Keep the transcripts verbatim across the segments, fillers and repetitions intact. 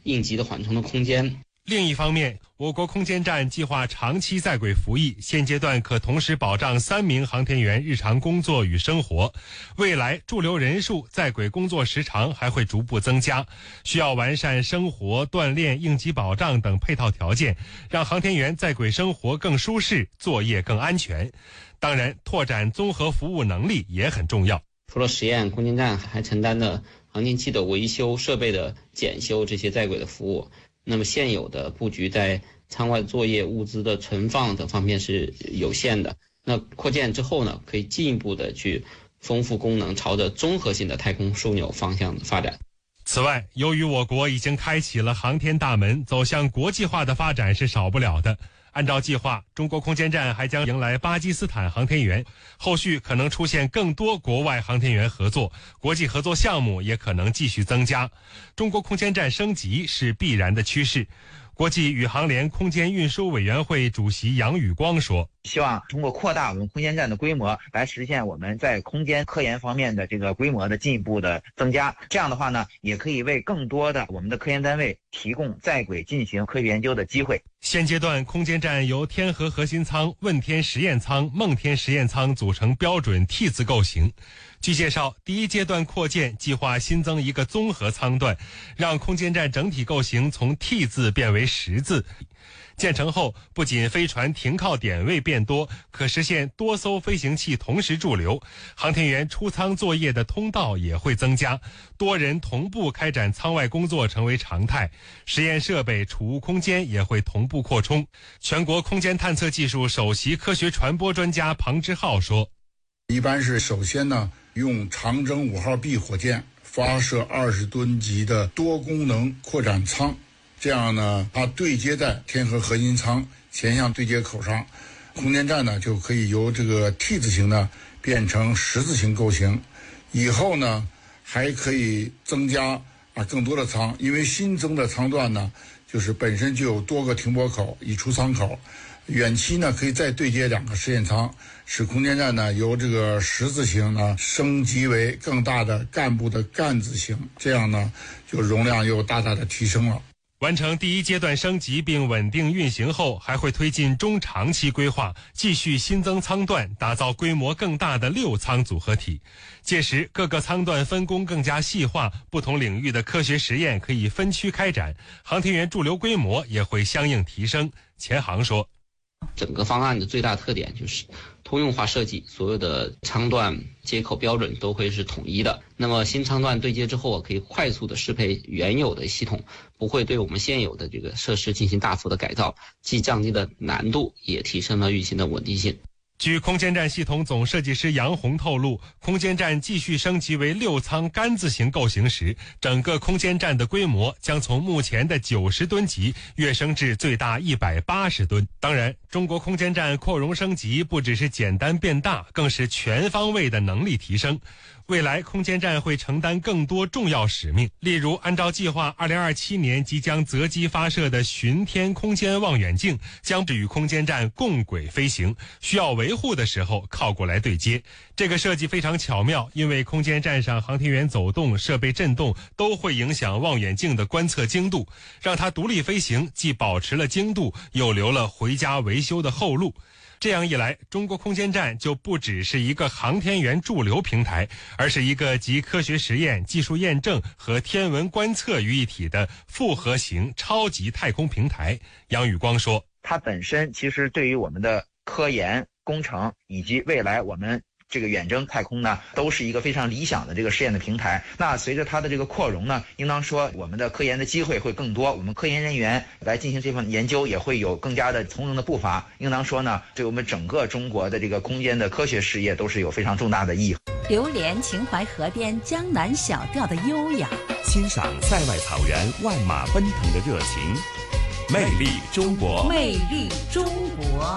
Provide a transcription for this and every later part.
应急的缓冲的空间。 另一方面，我国空间站计划长期在轨服役，现阶段可同时保障三名航天员日常工作与生活。未来驻留人数、在轨工作时长还会逐步增加，需要完善生活、锻炼、应急保障等配套条件，让航天员在轨生活更舒适，作业更安全。当然，拓展综合服务能力也很重要。 除了实验，空间站还承担了航天器的维修、设备的检修这些在轨的服务。那么现有的布局在舱外作业、物资的存放等方面是有限的。那扩建之后呢，可以进一步的去丰富功能，朝着综合性的太空枢纽方向的发展。 此外，由于我国已经开启了航天大门，走向国际化的发展是少不了的。按照计划，中国空间站还将迎来巴基斯坦航天员，后续可能出现更多国外航天员合作，国际合作项目也可能继续增加。中国空间站升级是必然的趋势。国际宇航联空间运输委员会主席杨宇光说， 希望通过扩大我们空间站的规模，来实现我们在空间科研方面的这个规模的进一步的增加。这样的话呢，也可以为更多的我们的科研单位提供在轨进行科学研究的机会。 现阶段，空间站由天河核心舱、问天实验舱、梦天实验舱组成标准 T 字构型。据介绍，第一阶段扩建计划新增一个综合舱段，让空间站整体构型从 T 字变为十字。建成后，不仅飞船停靠点位变多，可实现多艘飞行器同时驻留，航天员出舱作业的通道也会增加，多人同步开展舱外工作成为常态，实验设备、储物空间也会同步扩充。全国空间探测技术首席科学传播专家庞之浩说， 一般是首先呢，用长征五号 B 火箭发射二十吨级的多功能扩展舱，这样呢，它对接在天河核心舱前向对接口上，空间站呢就可以由这个 T 字形呢变成十字形构型。以后呢，还可以增加啊更多的舱，因为新增的舱段呢，就是本身就有多个停泊口、已出舱口。远期呢，可以再对接两个实验舱，使空间站呢由这个十字形呢升级为更大的干部的干字形，这样呢就容量又大大的提升了。 完成第一阶段升级并稳定运行后，还会推进中长期规划，继续新增舱段，打造规模更大的六舱组合体。届时，各个舱段分工更加细化，不同领域的科学实验可以分区开展，航天员驻留规模也会相应提升。钱航说， 整个方案的最大特点就是通用化设计，所有的舱段接口标准都会是统一的。那么新舱段对接之后，可以快速的适配原有的系统，不会对我们现有的这个设施进行大幅的改造，既降低了难度，也提升了运行的稳定性。 据空间站系统总设计师杨红透露，空间站继续升级为六舱杆字形构型时，整个空间站的规模将从目前的九十吨级跃升至最大一百八十吨。当然，中国空间站扩容升级不只是简单变大，更是全方位的能力提升。未来空间站会承担更多重要使命，例如按照计划二零二七年即将择机发射的巡天空间望远镜将与空间站共轨飞行，需要维护的时候靠过来对接。这个设计非常巧妙，因为空间站上航天员走动、设备震动都会影响望远镜的观测精度，让它独立飞行，既保持了精度，又留了回家维修的后路。这样一来，中国空间站就不只是一个航天员驻留平台，而是一个集科学实验、技术验证和天文观测于一体的复合型超级太空平台。杨宇光说， 它本身其实对于我们的科研工程以及未来我们这个远征太空呢，都是一个非常理想的这个试验的平台。那随着它的这个扩容呢，应当说我们的科研的机会会更多，我们科研人员来进行这份研究也会有更加的从容的步伐。应当说呢，对我们整个中国的这个空间的科学事业都是有非常重大的意义。 流连秦淮河边江南小调的优雅， 欣赏塞外草原万马奔腾的热情，魅力中国， 魅力中国。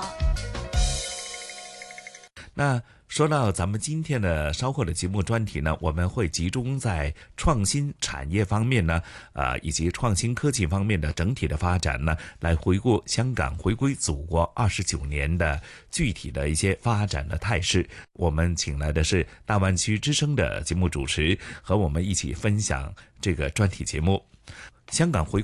那说到咱们今天的稍后的节目专题呢，我们会集中在创新产业方面呢，呃，以及创新科技方面的整体的发展呢，来回顾香港回归祖国二十九年的具体的一些发展的态势。我们请来的是大湾区之声的节目主持，和我们一起分享这个专题节目。香港回归